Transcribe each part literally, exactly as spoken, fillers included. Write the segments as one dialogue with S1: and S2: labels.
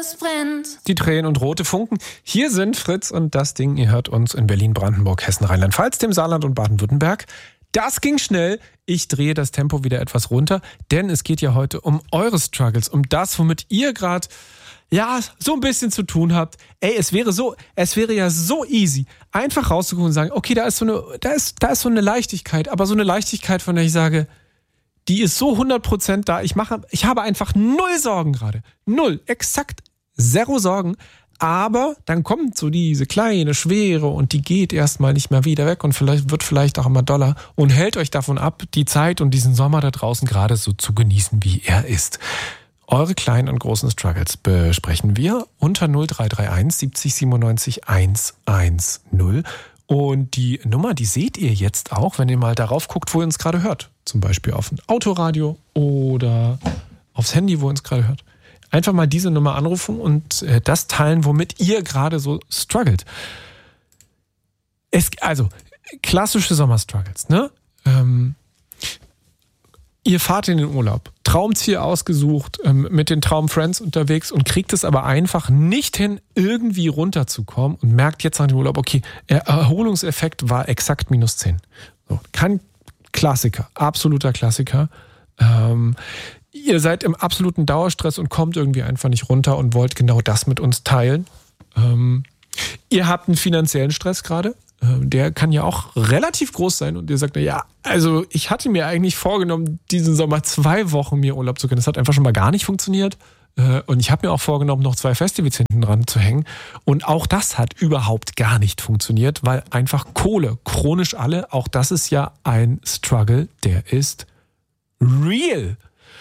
S1: es brennt.
S2: Die Tränen und rote Funken. Hier sind Fritz und das Ding. Ihr hört uns in Berlin, Brandenburg, Hessen, Rheinland-Pfalz, dem Saarland und Baden-Württemberg. Das ging schnell. Ich drehe das Tempo wieder etwas runter, denn es geht ja heute um eure Struggles, um das, womit ihr gerade ja so ein bisschen zu tun habt. Ey, es wäre so, es wäre ja so easy, einfach rauszugucken und sagen, okay, da ist so eine, da ist, da ist so eine Leichtigkeit, aber so eine Leichtigkeit, von der ich sage, die ist so hundert Prozent da. Ich mache, ich habe einfach null Sorgen gerade. Null. Exakt zero Sorgen. Aber dann kommt so diese kleine Schwere und die geht erstmal nicht mehr wieder weg und vielleicht wird vielleicht auch immer doller und hält euch davon ab, die Zeit und diesen Sommer da draußen gerade so zu genießen, wie er ist. Eure kleinen und großen Struggles besprechen wir unter null drei drei eins siebzig siebenundneunzig hundertzehn. Und die Nummer, die seht ihr jetzt auch, wenn ihr mal darauf guckt, wo ihr uns gerade hört. Zum Beispiel auf ein Autoradio oder aufs Handy, wo ihr uns gerade hört. Einfach mal diese Nummer anrufen und äh, das teilen, womit ihr gerade so struggelt. Es, also, klassische Sommerstruggles, ne? Ähm, ihr fahrt in den Urlaub, Traumziel ausgesucht, ähm, mit den Traumfriends unterwegs und kriegt es aber einfach nicht hin, irgendwie runterzukommen und merkt jetzt nach dem Urlaub, okay, Erholungseffekt war exakt minus zehn. So, kein Klassiker, absoluter Klassiker. Ähm, Ihr seid im absoluten Dauerstress und kommt irgendwie einfach nicht runter und wollt genau das mit uns teilen. Ähm, ihr habt einen finanziellen Stress gerade. Ähm, der kann ja auch relativ groß sein. Und ihr sagt, ja, also ich hatte mir eigentlich vorgenommen, diesen Sommer zwei Wochen mir Urlaub zu gönnen. Das hat einfach schon mal gar nicht funktioniert. Äh, und ich habe mir auch vorgenommen, noch zwei Festivals hinten dran zu hängen. Und auch das hat überhaupt gar nicht funktioniert, weil einfach Kohle, chronisch alle, auch das ist ja ein Struggle, der ist real.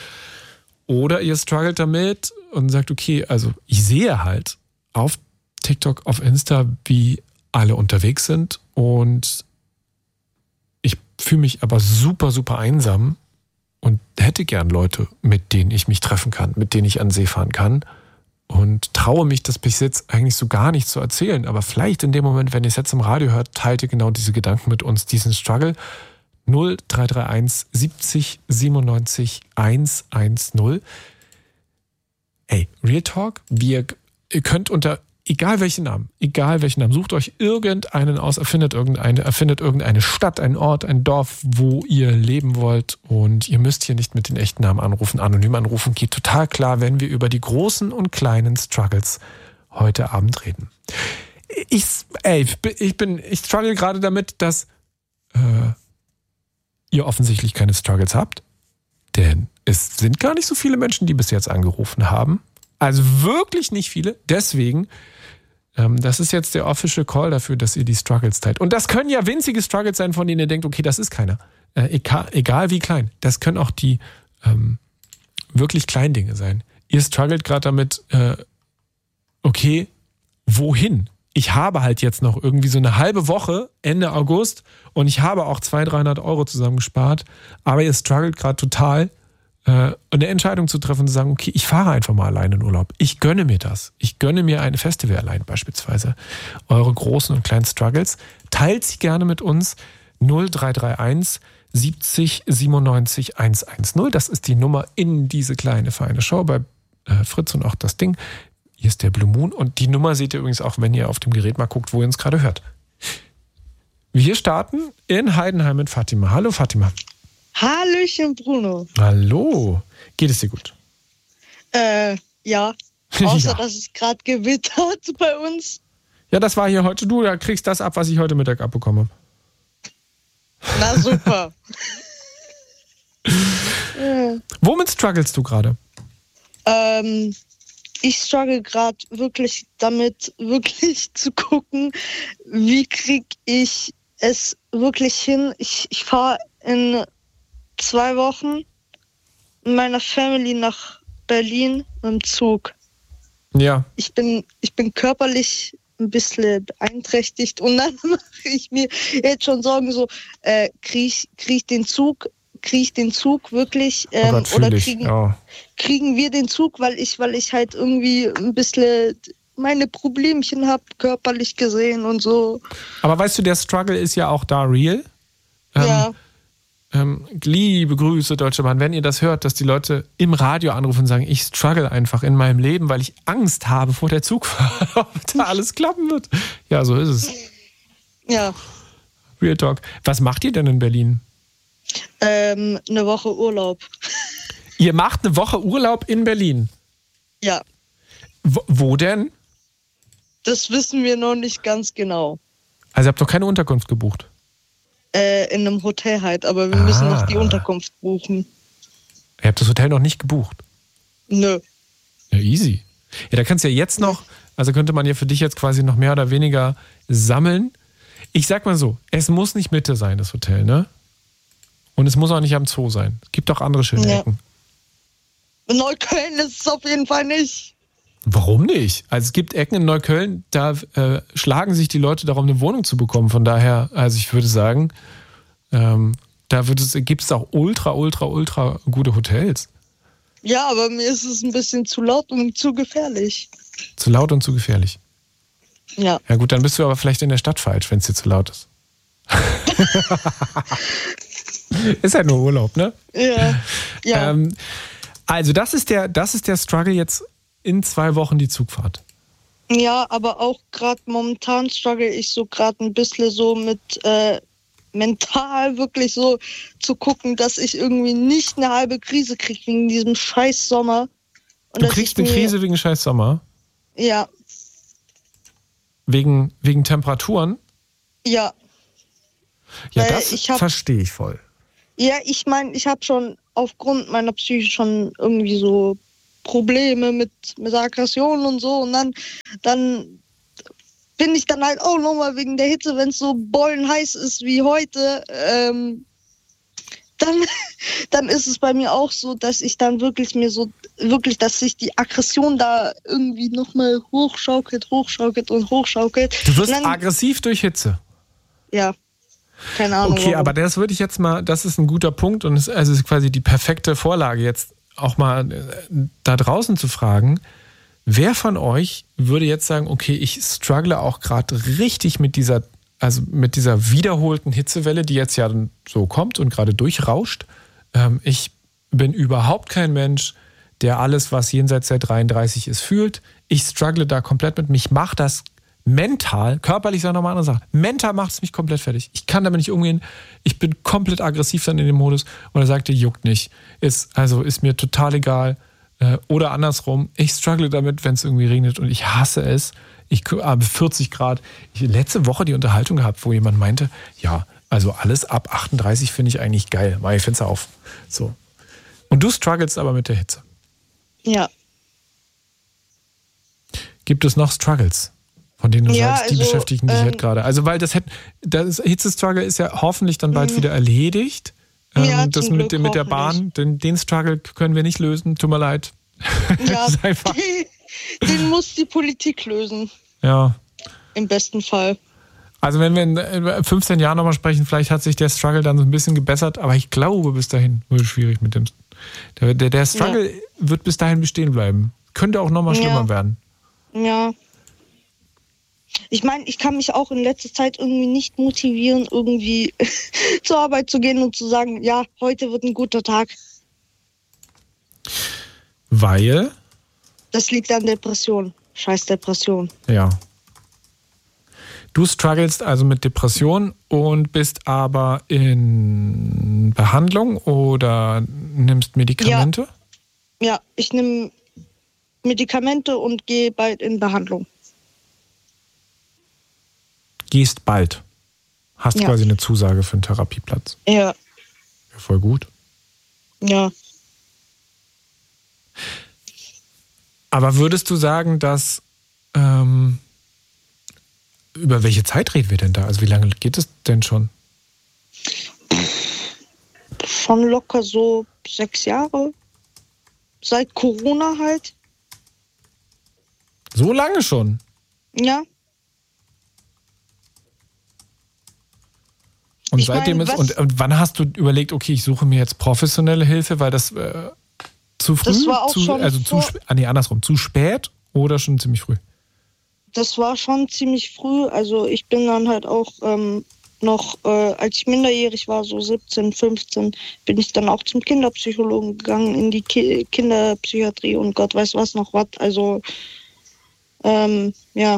S2: Oder ihr struggelt damit und sagt, okay, also ich sehe halt auf TikTok, auf Insta, wie alle unterwegs sind und ich fühle mich aber super, super einsam und hätte gern Leute, mit denen ich mich treffen kann, mit denen ich an den See fahren kann und traue mich, das bis jetzt eigentlich so gar nicht zu erzählen. Aber vielleicht in dem Moment, wenn ihr es jetzt im Radio hört, teilt ihr genau diese Gedanken mit uns, diesen Struggle. null drei drei eins siebzig siebenundneunzig hundertzehn. Ey, Real Talk, wir, ihr könnt unter, egal welchen Namen, egal welchen Namen, sucht euch irgendeinen aus, erfindet irgendeine, erfindet irgendeine Stadt, einen Ort, ein Dorf, wo ihr leben wollt und ihr müsst hier nicht mit den echten Namen anrufen, anonym anrufen, geht total klar, wenn wir über die großen und kleinen Struggles heute Abend reden. Ich, ey, ich bin, ich struggle gerade damit, dass äh, ihr offensichtlich keine Struggles habt, denn es sind gar nicht so viele Menschen, die bis jetzt angerufen haben. Also wirklich nicht viele. Deswegen, ähm, das ist jetzt der official Call dafür, dass ihr die Struggles teilt. Und das können ja winzige Struggles sein, von denen ihr denkt, okay, das ist keiner. Äh, egal, egal wie klein. Das können auch die ähm, wirklich kleinen Dinge sein. Ihr struggelt gerade damit, äh, okay, wohin? Ich habe halt jetzt noch irgendwie so eine halbe Woche, Ende August, und ich habe auch zweihundert, dreihundert Euro zusammengespart, aber ihr struggelt gerade total, äh, eine Entscheidung zu treffen und zu sagen, okay, ich fahre einfach mal alleine in Urlaub. Ich gönne mir das. Ich gönne mir ein Festival allein beispielsweise. Eure großen und kleinen Struggles. Teilt sie gerne mit uns. null drei drei eins siebzig siebenundneunzig hundertzehn. Das ist die Nummer in diese kleine feine Show bei äh, Fritz und auch das Ding. Hier ist der Blue Moon und die Nummer seht ihr übrigens auch, wenn ihr auf dem Gerät mal guckt, wo ihr uns gerade hört. Wir starten in Heidenheim mit Fatima. Hallo Fatima.
S3: Hallöchen Bruno.
S2: Hallo. Geht es dir gut?
S3: Äh, ja. Außer,
S2: ja.
S3: dass es gerade gewittert bei uns.
S2: Ja, das war hier heute. Du da kriegst das ab, was ich heute Mittag abbekomme.
S3: Na super.
S2: ja. Womit strugglest du gerade?
S3: Ähm... Ich struggle gerade wirklich damit, wirklich zu gucken, wie kriege ich es wirklich hin. Ich, ich fahre in zwei Wochen mit meiner Family nach Berlin mit dem Zug.
S2: Ja.
S3: Ich bin, ich bin körperlich ein bisschen beeinträchtigt und dann mache ich mir jetzt schon Sorgen, so äh, kriege ich, krieg ich den Zug kriege ich den Zug wirklich ähm,
S2: oh Gott,
S3: oder
S2: ich.
S3: kriegen,
S2: ja.
S3: kriegen wir den Zug, weil ich, weil ich halt irgendwie ein bisschen meine Problemchen habe, körperlich gesehen und so.
S2: Aber weißt du, der Struggle ist ja auch da real. Ähm,
S3: ja.
S2: Ähm, liebe Grüße, Deutsche Bahn, wenn ihr das hört, dass die Leute im Radio anrufen und sagen, ich struggle einfach in meinem Leben, weil ich Angst habe vor der Zugfahrt, ob da alles klappen wird. Ja, so ist es.
S3: Ja.
S2: Real Talk. Was macht ihr denn in Berlin?
S3: Ähm, eine Woche Urlaub.
S2: Ihr macht eine Woche Urlaub in Berlin?
S3: Ja.
S2: Wo, wo denn?
S3: Das wissen wir noch nicht ganz genau.
S2: Also ihr habt noch keine Unterkunft gebucht?
S3: Äh, in einem Hotel halt, aber wir
S2: ah.
S3: müssen noch die Unterkunft buchen.
S2: Ihr habt das Hotel noch nicht gebucht?
S3: Nö.
S2: Ja, easy. Ja, da kannst du ja jetzt noch, also könnte man ja für dich jetzt quasi noch mehr oder weniger sammeln. Ich sag mal so, es muss nicht Mitte sein, das Hotel, ne? Und es muss auch nicht am Zoo sein. Es gibt auch andere schöne
S3: ja.
S2: Ecken.
S3: In Neukölln ist es auf jeden Fall nicht.
S2: Warum nicht? Also es gibt Ecken in Neukölln, da äh, schlagen sich die Leute darum, eine Wohnung zu bekommen. Von daher, also ich würde sagen, ähm, da gibt es auch ultra, ultra, ultra gute Hotels.
S3: Ja, aber mir ist es ein bisschen zu laut und zu gefährlich.
S2: Zu laut und zu gefährlich?
S3: Ja.
S2: Ja gut, dann bist du aber vielleicht in der Stadt falsch, wenn es dir zu laut ist. Ist halt nur Urlaub, ne?
S3: Ja. ja.
S2: Ähm, also das ist der, das ist der Struggle jetzt in zwei Wochen, die Zugfahrt.
S3: Ja, aber auch gerade momentan struggle ich so gerade ein bisschen so mit äh, mental wirklich so zu gucken, dass ich irgendwie nicht eine halbe Krise kriege wegen diesem scheiß Sommer. Und
S2: du kriegst eine Krise wegen scheiß Sommer?
S3: Ja.
S2: Wegen, wegen Temperaturen?
S3: Ja.
S2: Ja,
S3: Weil
S2: das
S3: ich hab,
S2: verstehe ich voll.
S3: Ja, ich meine, ich habe schon aufgrund meiner Psyche schon irgendwie so Probleme mit, mit Aggressionen und so. Und dann, dann bin ich dann halt auch nochmal wegen der Hitze, wenn es so bollenheiß ist wie heute, ähm, dann, dann ist es bei mir auch so, dass ich dann wirklich mir so, wirklich, dass sich die Aggression da irgendwie nochmal hochschaukelt, hochschaukelt und hochschaukelt.
S2: Du wirst
S3: dann,
S2: aggressiv durch Hitze?
S3: Ja. Keine Ahnung.
S2: Okay, warum. Aber das würde ich jetzt mal, das ist ein guter Punkt und es also ist quasi die perfekte Vorlage, jetzt auch mal da draußen zu fragen, wer von euch würde jetzt sagen, okay, ich struggle auch gerade richtig mit dieser, also mit dieser wiederholten Hitzewelle, die jetzt ja so kommt und gerade durchrauscht. Ähm, ich bin überhaupt kein Mensch, der alles, was jenseits der dreiunddreißig ist, fühlt. Ich struggle da komplett mit. Mich macht das mental, körperlich sei nochmal eine andere Sache. Mental macht es mich komplett fertig. Ich kann damit nicht umgehen. Ich bin komplett aggressiv dann in dem Modus. Und er sagte, juckt nicht. Ist, also ist mir total egal. Oder andersrum, ich struggle damit, wenn es irgendwie regnet und ich hasse es. Ich habe vierzig Grad. Ich habe letzte Woche die Unterhaltung gehabt, wo jemand meinte, ja, also alles ab achtunddreißig finde ich eigentlich geil. Mach ich Fenster auf. So. Und du strugglest aber mit der Hitze.
S3: Ja.
S2: Gibt es noch Struggles? Von denen du
S3: ja,
S2: sagst, die
S3: also,
S2: beschäftigen dich
S3: ähm,
S2: halt gerade. Also weil das, das Hitze-Struggle ist ja hoffentlich dann bald
S3: mhm.
S2: wieder erledigt. Ähm,
S3: ja,
S2: das
S3: zum
S2: mit,
S3: Glück
S2: mit der Bahn, den, den Struggle können wir nicht lösen. Tut mir leid.
S3: Ja,
S2: das ist einfach,
S3: den muss die Politik lösen.
S2: Ja.
S3: Im besten Fall.
S2: Also wenn wir in fünfzehn Jahren nochmal sprechen, vielleicht hat sich der Struggle dann so ein bisschen gebessert, aber ich glaube bis dahin wird es schwierig mit dem. Der, der, der Struggle ja. wird bis dahin bestehen bleiben. Könnte auch nochmal schlimmer
S3: ja.
S2: werden.
S3: Ja. Ich meine, ich kann mich auch in letzter Zeit irgendwie nicht motivieren, irgendwie zur Arbeit zu gehen und zu sagen, ja, heute wird ein guter Tag.
S2: Weil?
S3: Das liegt an Depression. Scheiß Depression.
S2: Ja. Du strugglest also mit Depression und bist aber in Behandlung oder nimmst Medikamente?
S3: Ja, ja, ich nehme Medikamente und gehe bald in Behandlung.
S2: Gehst bald. Hast
S3: ja.
S2: quasi eine Zusage für einen Therapieplatz.
S3: Ja.
S2: Ja, voll gut.
S3: Ja.
S2: Aber würdest du sagen, dass ähm, über welche Zeit reden wir denn da? Also wie lange geht es denn schon?
S3: Schon locker so sechs Jahre. Seit Corona halt.
S2: So lange schon?
S3: Ja.
S2: Und
S3: ich
S2: seitdem
S3: mein,
S2: ist und, und wann hast du überlegt, okay, ich suche mir jetzt professionelle Hilfe, weil das äh, zu früh,
S3: das war auch
S2: zu,
S3: schon
S2: also zu
S3: vor,
S2: ah, nee, andersrum, zu spät oder schon ziemlich früh?
S3: Das war schon ziemlich früh. Also ich bin dann halt auch ähm, noch, äh, als ich minderjährig war, so siebzehn, fünfzehn, bin ich dann auch zum Kinderpsychologen gegangen, in die Ki- Kinderpsychiatrie und Gott weiß was noch was. Also, ähm, ja.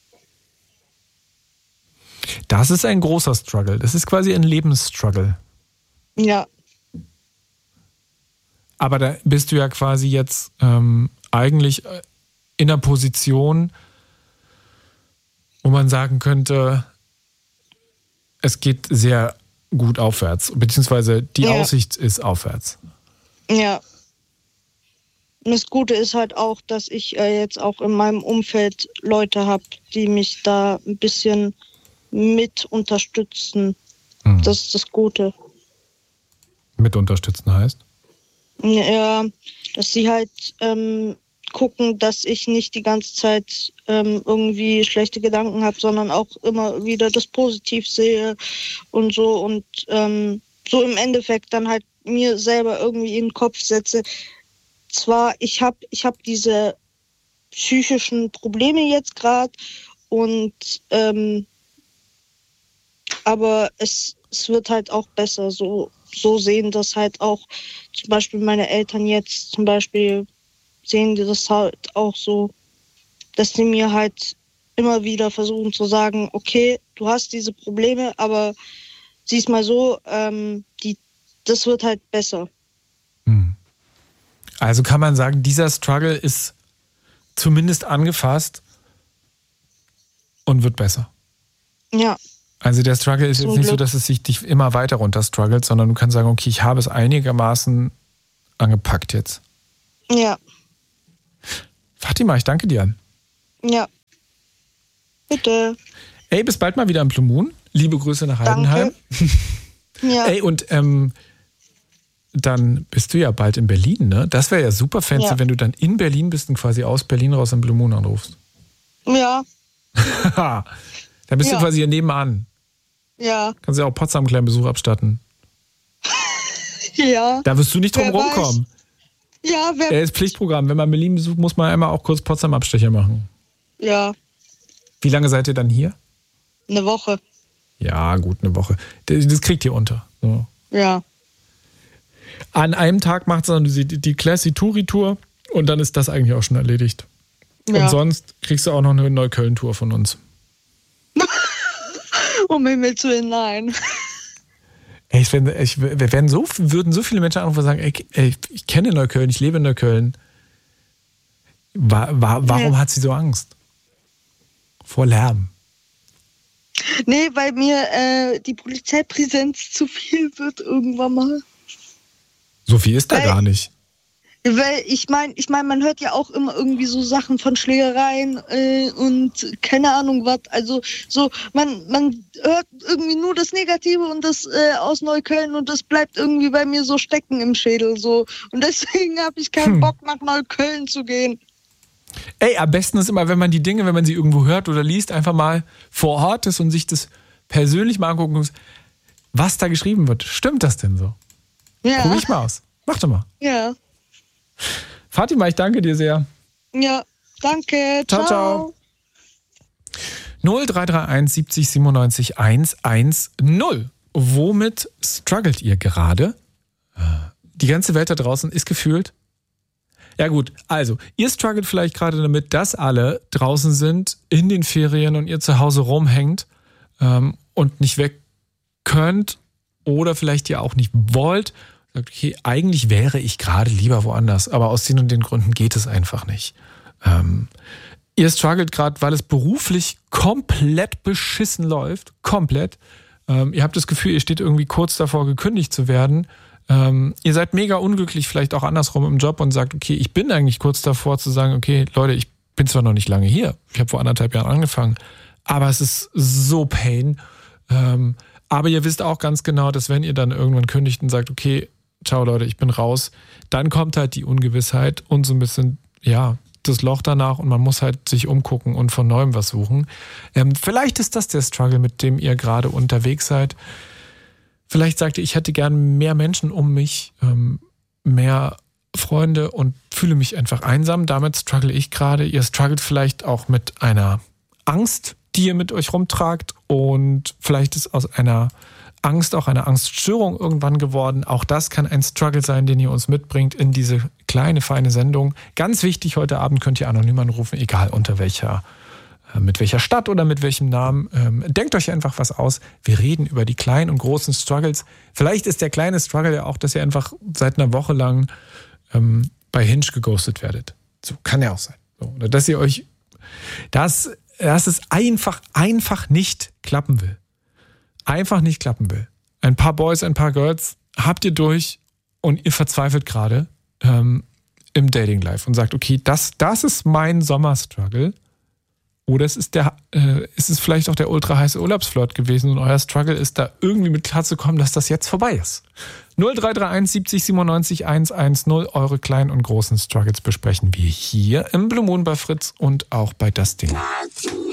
S2: Das ist ein großer Struggle. Das ist quasi ein Lebensstruggle.
S3: Ja.
S2: Aber da bist du ja quasi jetzt ähm, eigentlich in einer Position, wo man sagen könnte, es geht sehr gut aufwärts, beziehungsweise die
S3: Ja.
S2: Aussicht ist aufwärts.
S3: Ja. Und das Gute ist halt auch, dass ich äh, jetzt auch in meinem Umfeld Leute habe, die mich da ein bisschen mit unterstützen.
S2: Mhm.
S3: Das ist das Gute.
S2: Mit unterstützen heißt?
S3: Ja, dass sie halt ähm, gucken, dass ich nicht die ganze Zeit ähm, irgendwie schlechte Gedanken habe, sondern auch immer wieder das Positiv sehe und so und ähm, so im Endeffekt dann halt mir selber irgendwie in den Kopf setze. Zwar, ich habe ich hab diese psychischen Probleme jetzt gerade und ähm, aber es, es wird halt auch besser, so, so sehen das halt auch zum Beispiel meine Eltern jetzt, zum Beispiel sehen die das halt auch so, dass die mir halt immer wieder versuchen zu sagen, okay, du hast diese Probleme, aber sieh's mal so, ähm, die, das wird halt besser.
S2: Also kann man sagen, dieser Struggle ist zumindest angefasst und wird besser.
S3: Ja.
S2: Also der Struggle ist
S3: Zum
S2: jetzt nicht so,
S3: Glück.
S2: dass es sich dich immer weiter runterstruggelt, sondern du kannst sagen, okay, ich habe es einigermaßen angepackt jetzt.
S3: Ja.
S2: Fatima, ich danke dir.
S3: Ja. Bitte.
S2: Ey, bis bald mal wieder im Blue Moon. Liebe Grüße nach
S3: Danke.
S2: Heidenheim.
S3: Ja.
S2: Ey, und ähm, dann bist du ja bald in Berlin, ne? Das wäre ja super fancy,
S3: Ja.
S2: wenn du dann in Berlin bist und quasi aus Berlin raus im Blue Moon anrufst.
S3: Ja.
S2: Dann bist
S3: Ja.
S2: du quasi hier nebenan.
S3: Ja.
S2: Kannst ja auch Potsdam einen kleinen Besuch abstatten.
S3: Ja.
S2: Da wirst du nicht drum
S3: Wer weiß.
S2: rumkommen.
S3: Ja, wer.
S2: Er ist Pflichtprogramm. Wenn man Berlin besucht, muss man einmal auch kurz Potsdam-Abstecher machen.
S3: Ja.
S2: Wie lange seid ihr dann hier?
S3: Eine Woche.
S2: Ja, gut, eine Woche. Das das kriegt ihr unter. So.
S3: Ja.
S2: An einem Tag macht es dann die, die Classy Touri-Tour und dann ist das eigentlich auch schon erledigt.
S3: Ja.
S2: Und sonst kriegst du auch noch eine Neukölln-Tour von uns.
S3: Um Himmels Willen, nein.
S2: Ey, ich, wenn, ich, wir werden so, würden so viele Menschen anrufen und sagen, ey, ey, ich kenne Neukölln, ich lebe in Neukölln. Wa, wa, warum
S3: Ja.
S2: hat sie so Angst? Vor Lärm.
S3: Nee, weil mir äh, die Polizeipräsenz zu viel wird irgendwann mal.
S2: So viel ist da
S3: Weil-
S2: gar nicht.
S3: Weil ich meine, ich mein, man hört ja auch immer irgendwie so Sachen von Schlägereien äh, und keine Ahnung was. Also so, man, man hört irgendwie nur das Negative und das äh, aus Neukölln und das bleibt irgendwie bei mir so stecken im Schädel. So. Und deswegen habe ich keinen
S2: Hm.
S3: Bock, nach Neukölln zu gehen.
S2: Ey, am besten ist immer, wenn man die Dinge, wenn man sie irgendwo hört oder liest, einfach mal vor Ort ist und sich das persönlich mal angucken muss, was da geschrieben wird. Stimmt das denn so?
S3: Ja.
S2: Probier ich mal aus. Mach doch mal.
S3: Ja.
S2: Fatima, ich danke dir sehr.
S3: Ja. Danke.
S2: Ciao,
S3: Ciao.
S2: ciao. null drei drei eins siebzig siebenundneunzig hundertzehn. Womit struggelt ihr gerade? Die ganze Welt da draußen ist gefühlt. Ja gut, also ihr struggelt vielleicht gerade damit, dass alle draußen sind in den Ferien und ihr zu Hause rumhängt ähm, und nicht weg könnt oder vielleicht ihr auch nicht wollt. Sagt, okay, eigentlich wäre ich gerade lieber woanders, aber aus den und den Gründen geht es einfach nicht. Ähm, ihr struggelt gerade, weil es beruflich komplett beschissen läuft. Komplett. Ähm, ihr habt das Gefühl, ihr steht irgendwie kurz davor, gekündigt zu werden. Ähm, ihr seid mega unglücklich, vielleicht auch andersrum im Job und sagt, okay, ich bin eigentlich kurz davor zu sagen, okay, Leute, ich bin zwar noch nicht lange hier. Ich habe vor anderthalb Jahren angefangen, aber es ist so pain. Ähm, aber ihr wisst auch ganz genau, dass wenn ihr dann irgendwann kündigt und sagt, okay, ciao Leute, ich bin raus, dann kommt halt die Ungewissheit und so ein bisschen, ja, das Loch danach und man muss halt sich umgucken und von Neuem was suchen. Ähm, vielleicht ist das der Struggle, mit dem ihr gerade unterwegs seid. Vielleicht sagt ihr, ich hätte gern mehr Menschen um mich, ähm, mehr Freunde und fühle mich einfach einsam. Damit struggle ich gerade. Ihr struggelt vielleicht auch mit einer Angst die ihr mit euch rumtragt und vielleicht ist aus einer Angst auch eine Angststörung irgendwann geworden. Auch das kann ein Struggle sein, den ihr uns mitbringt in diese kleine, feine Sendung. Ganz wichtig, heute Abend könnt ihr anonym anrufen, egal unter welcher, mit welcher Stadt oder mit welchem Namen. Ähm, denkt euch einfach was aus. Wir reden über die kleinen und großen Struggles. Vielleicht ist der kleine Struggle ja auch, dass ihr einfach seit einer Woche lang ähm, bei Hinge geghostet werdet. So, kann ja auch sein. So, oder dass ihr euch, dass, dass es einfach, einfach nicht klappen will. Einfach nicht klappen will. Ein paar Boys, ein paar Girls habt ihr durch und ihr verzweifelt gerade ähm, im Dating-Life und sagt, okay, das, das ist mein Sommerstruggle. Oder es ist der, äh, es ist vielleicht auch der ultra heiße Urlaubsflirt gewesen und euer Struggle ist da irgendwie mit klarzukommen, dass das jetzt vorbei ist. null drei drei eins siebzig siebenundneunzig hundertzehn, eure kleinen und großen Struggles besprechen wir hier im Blue Moon bei Fritz und auch bei Das Ding.